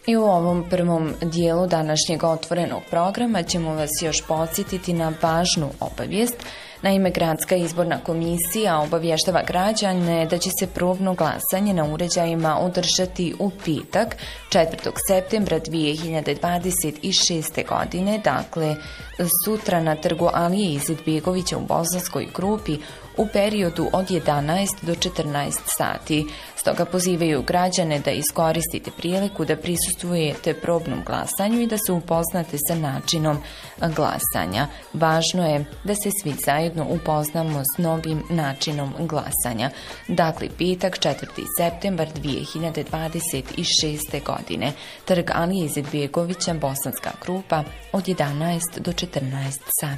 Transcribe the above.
I u ovom prvom dijelu današnjeg otvorenog programa ćemo vas još podsjetiti na važnu obavijest. Naime, Gradska izborna komisija obavještava građane da će se probno glasanje na uređajima održati u petak 4. septembra 2026. godine, dakle sutra na trgu Alije Izetbegovića u Bosanskoj Grupi u periodu od 11 do 14 sati. Stoga pozivaju građane da iskoristite priliku da prisustvujete probnom glasanju i da se upoznate sa načinom glasanja. Važno je da se svi zajedno upoznamo s novim načinom glasanja. Dakle, petak 4. septembar 2026. godine. Trg Alije Izetbegovića, Bosanska Grupa od 11 do 14 sati.